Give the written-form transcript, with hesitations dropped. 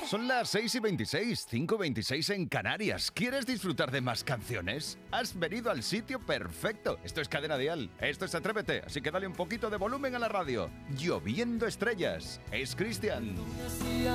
Son las 6:26, 5:26 en Canarias. ¿Quieres disfrutar de más canciones? Has venido al sitio perfecto. Esto es Cadena Dial, esto es Atrévete, así que dale un poquito de volumen a la radio. Lloviendo estrellas, es Cristian.